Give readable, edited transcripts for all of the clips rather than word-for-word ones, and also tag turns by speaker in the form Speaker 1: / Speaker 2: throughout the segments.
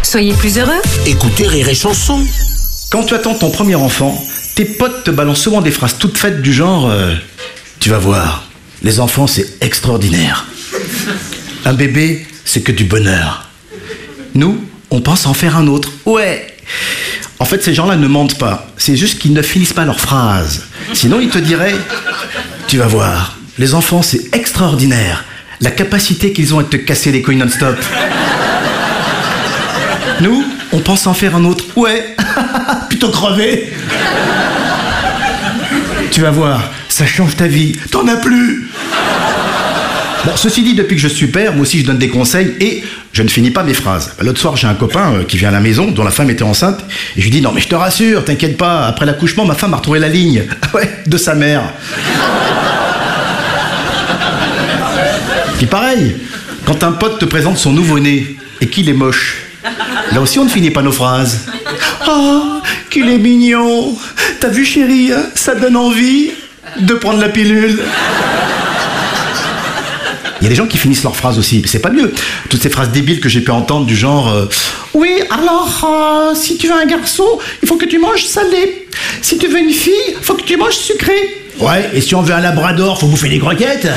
Speaker 1: Soyez plus heureux.
Speaker 2: Écoutez Rire et Chanson.
Speaker 3: Quand tu attends ton premier enfant, tes potes te balancent souvent des phrases toutes faites du genre tu vas voir, les enfants c'est extraordinaire. Un bébé, c'est que du bonheur. Nous, on pense en faire un autre. Ouais. En fait, ces gens-là ne mentent pas. C'est juste qu'ils ne finissent pas leurs phrases. Sinon, ils te diraient tu vas voir, les enfants c'est extraordinaire. La capacité qu'ils ont à te casser les couilles non-stop. Nous, on pense en faire un autre. Ouais. Plutôt crevé. Tu vas voir, ça change ta vie. T'en as plus. Bon, ceci dit, depuis que je suis père, moi aussi je donne des conseils et je ne finis pas mes phrases. L'autre soir, j'ai un copain qui vient à la maison, dont la femme était enceinte, et je lui dis non mais je te rassure, t'inquiète pas, après l'accouchement, ma femme a retrouvé la ligne. Ouais, de sa mère. Puis pareil, quand un pote te présente son nouveau-né et qu'il est moche, là aussi on ne finit pas nos phrases. Oh, qu'il est mignon. T'as vu chérie, ça donne envie de prendre la pilule. Il y a des gens qui finissent leurs phrases aussi, c'est pas mieux. Toutes ces phrases débiles que j'ai pu entendre du genre oui, alors, si tu veux un garçon, il faut que tu manges salé. Si tu veux une fille, il faut que tu manges sucré. Ouais, et si on veut un labrador, faut bouffer des croquettes.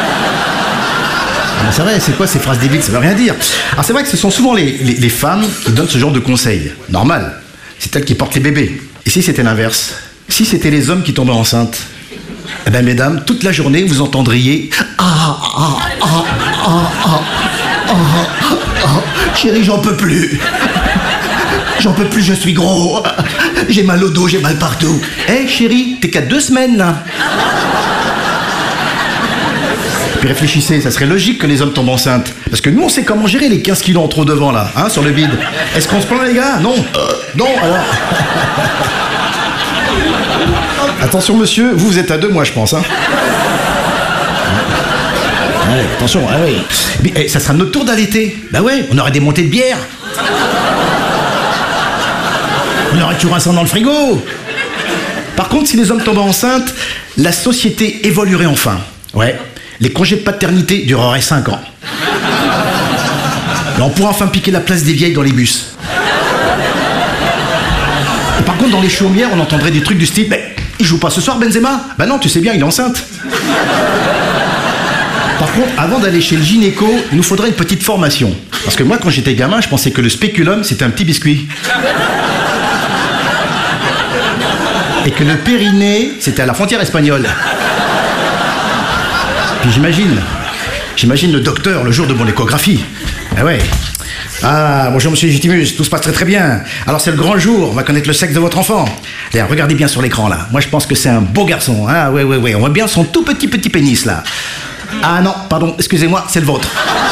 Speaker 3: C'est vrai, c'est quoi ces phrases débiles? Ça veut rien dire. Alors c'est vrai que ce sont souvent les femmes qui donnent ce genre de conseils. Normal, c'est elles qui portent les bébés. Et si c'était l'inverse? Si c'était les hommes qui tombaient enceintes? Eh ben mesdames, toute la journée vous entendriez chérie, j'en peux plus. J'en peux plus, je suis gros. J'ai mal au dos, j'ai mal partout. Hé chérie, t'es qu'à 2 semaines là. Puis réfléchissez, ça serait logique que les hommes tombent enceintes. Parce que nous, on sait comment gérer les 15 kilos en trop devant, là, hein, sur le vide. Est-ce qu'on se plaint, les gars? Non. Non, alors... Attention, monsieur, vous êtes à 2, moi, je pense, hein. Ouais, attention, ah oui. Mais ça sera notre tour d'allaiter. Bah ouais, on aurait des montées de bière. On aurait toujours un sang dans le frigo. Par contre, si les hommes tombaient enceintes, la société évoluerait enfin. Ouais. Les congés de paternité dureraient 5 ans. Et on pourrait enfin piquer la place des vieilles dans les bus. Et par contre, dans les chaumières, on entendrait des trucs du style mais il joue pas ce soir, Benzema? Bah non, tu sais bien, il est enceinte. Par contre, avant d'aller chez le gynéco, il nous faudrait une petite formation. Parce que moi, quand j'étais gamin, je pensais que le spéculum, c'était un petit biscuit. Et que le périnée, c'était à la frontière espagnole. Puis j'imagine le docteur le jour de mon échographie. Ah ouais. Ah, bonjour monsieur Légitimus, tout se passe très très bien. Alors c'est le grand jour, on va connaître le sexe de votre enfant. D'ailleurs, regardez bien sur l'écran là. Moi je pense que c'est un beau garçon. Ah ouais, on voit bien son tout petit pénis là. Ah non, pardon, excusez-moi, c'est le vôtre.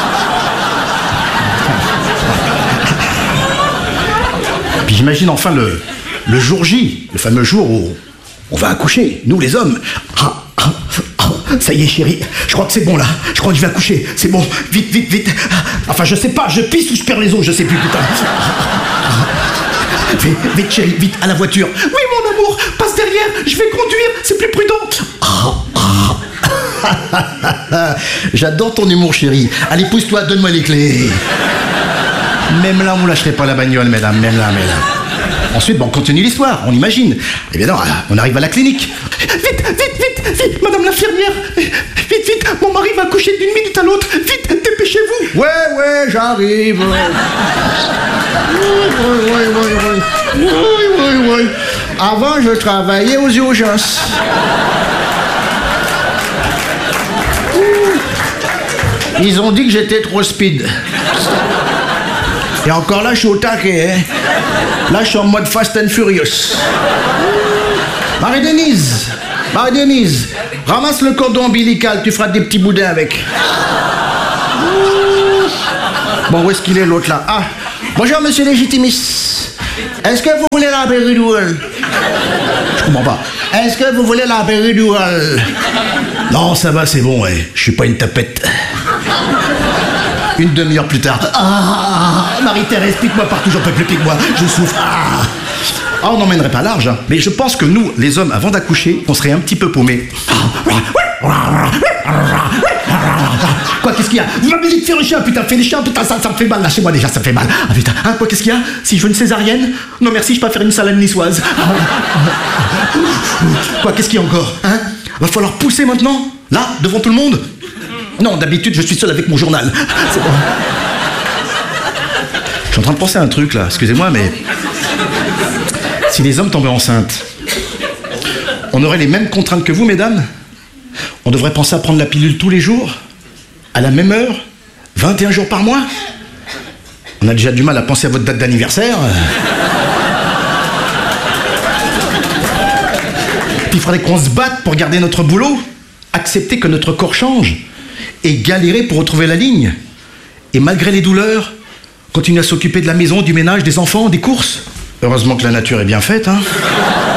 Speaker 3: Puis j'imagine enfin le jour J, le fameux jour où on va accoucher, nous les hommes. Ça y est chérie, je crois que c'est bon là, je crois que je vais accoucher, c'est bon, vite. Enfin je sais pas, je pisse ou je perds les os, je sais plus putain. Vite chérie, vite, à la voiture. Oui mon amour, passe derrière, je vais conduire, c'est plus prudent. J'adore ton humour chérie. Allez pousse-toi, donne-moi les clés. Même là on vous lâcherait pas la bagnole mesdames, même là. Ensuite, on continue l'histoire, on imagine. Et bien non, on arrive à la clinique. Vite, madame l'infirmière. Vite, mon mari va accoucher d'une minute à l'autre. Vite, dépêchez-vous. Ouais, j'arrive. Oui. Avant, je travaillais aux urgences. Ils ont dit que j'étais trop speed. Et encore là, je suis au taquet, hein. Là, je suis en mode Fast and Furious. Marie-Denise, ramasse le cordon ombilical, tu feras des petits boudins avec. Bon, où est-ce qu'il est l'autre là? Ah, bonjour monsieur Légitimus. Est-ce que vous voulez la péridurale? Je comprends pas. Est-ce que vous voulez la péridurale? Non, ça va, c'est bon, ouais. Je suis pas une tapette. Une demi-heure plus tard. Marie-Thérèse, pique-moi partout, j'en peux plus, pique-moi, je souffre. On n'emmènerait pas large, hein. Mais je pense que nous, les hommes, avant d'accoucher, on serait un petit peu paumés. Quoi, qu'est-ce qu'il y a? Vous m'avez dit de faire un chien, putain, fais les chiens, putain, ça me fait mal, lâchez-moi déjà, ça me fait mal. Ah putain, hein, quoi, qu'est-ce qu'il y a? Si je veux une césarienne? Non merci, je peux pas faire une salade niçoise. Quoi, qu'est-ce qu'il y a encore? Hein? Va falloir pousser maintenant? Là, devant tout le monde? Non, d'habitude, je suis seul avec mon journal. C'est bon. Je suis en train de penser à un truc, là, excusez-moi, mais... Si les hommes tombaient enceintes, on aurait les mêmes contraintes que vous, mesdames? On devrait penser à prendre la pilule tous les jours? À la même heure? 21 jours par mois? On a déjà du mal à penser à votre date d'anniversaire. Puis il faudrait qu'on se batte pour garder notre boulot, accepter que notre corps change, et galérer pour retrouver la ligne. Et malgré les douleurs, continuer à s'occuper de la maison, du ménage, des enfants, des courses. Heureusement que la nature est bien faite, hein.